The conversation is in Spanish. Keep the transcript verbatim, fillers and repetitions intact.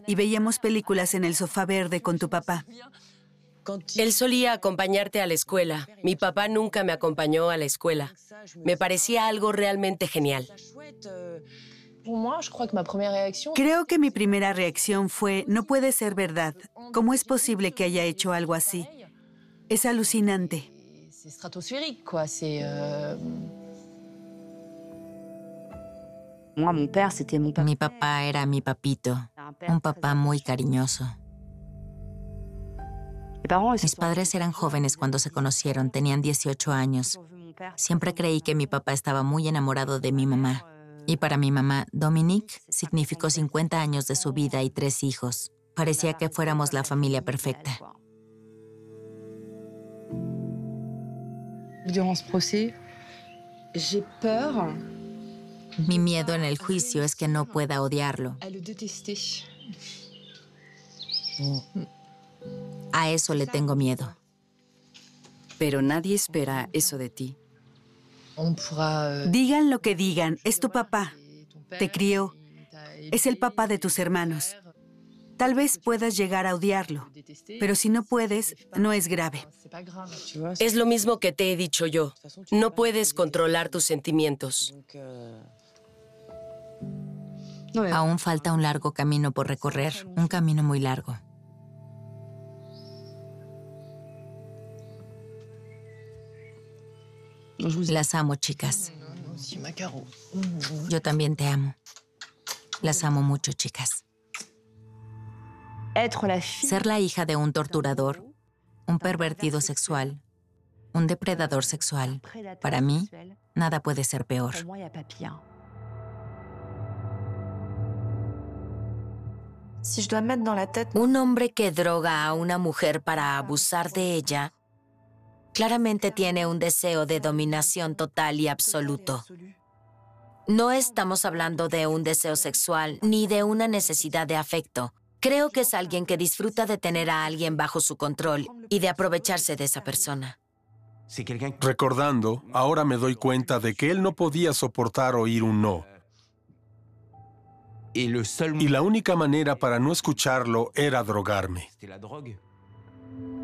y veíamos películas en el sofá verde con tu papá. Él solía acompañarte a la escuela. Mi papá nunca me acompañó a la escuela. Me parecía algo realmente genial. Creo que mi primera reacción fue, no puede ser verdad. ¿Cómo es posible que haya hecho algo así? Es alucinante. Mi papá era mi papito, un papá muy cariñoso. Mis padres eran jóvenes cuando se conocieron, tenían dieciocho años. Siempre creí que mi papá estaba muy enamorado de mi mamá. Y para mi mamá, Dominique significó cincuenta años de su vida y tres hijos. Parecía que fuéramos la familia perfecta. Mi miedo en el juicio es que no pueda odiarlo. A eso le tengo miedo. Pero nadie espera eso de ti. Digan lo que digan, es tu papá. Te crió. Es el papá de tus hermanos. Tal vez puedas llegar a odiarlo, pero si no puedes, no es grave. Es lo mismo que te he dicho yo. No puedes controlar tus sentimientos. Aún falta un largo camino por recorrer, un camino muy largo. Las amo, chicas. Yo también te amo. Las amo mucho, chicas. Ser la hija de un torturador, un pervertido sexual, un depredador sexual, para mí, nada puede ser peor. Un hombre que droga a una mujer para abusar de ella, claramente tiene un deseo de dominación total y absoluto. No estamos hablando de un deseo sexual ni de una necesidad de afecto. Creo que es alguien que disfruta de tener a alguien bajo su control y de aprovecharse de esa persona. Recordando, ahora me doy cuenta de que él no podía soportar oír un no. Y la única manera para no escucharlo era drogarme.